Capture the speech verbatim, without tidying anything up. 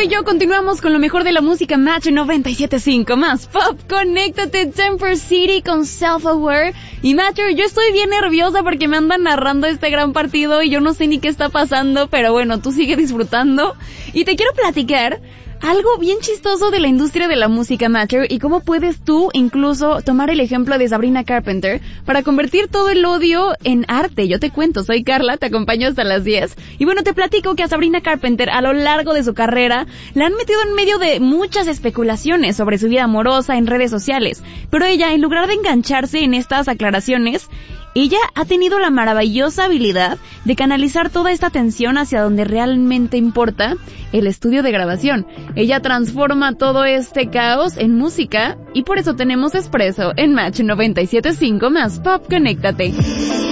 soy yo, continuamos con lo mejor de la música Match noventa y siete punto cinco más Pop. Conéctate, Temper City con Self Aware. Y Matcher, yo estoy bien nerviosa porque me andan narrando este gran partido y yo no sé ni qué está pasando, pero bueno, tú sigue disfrutando. Y te quiero platicar algo bien chistoso de la industria de la música, Matcher, y cómo puedes tú incluso tomar el ejemplo de Sabrina Carpenter para convertir todo el odio en arte. Yo te cuento, soy Carla, te acompaño hasta las diez. Y bueno, te platico que a Sabrina Carpenter a lo largo de su carrera la han metido en medio de muchas especulaciones sobre su vida amorosa en redes sociales. Pero ella, en lugar de engancharse en estas aclaraciones, ella ha tenido la maravillosa habilidad de canalizar toda esta atención hacia donde realmente importa, el estudio de grabación. Ella transforma todo este caos en música y por eso tenemos Espresso en Match noventa y siete punto cinco más Pop. Conéctate.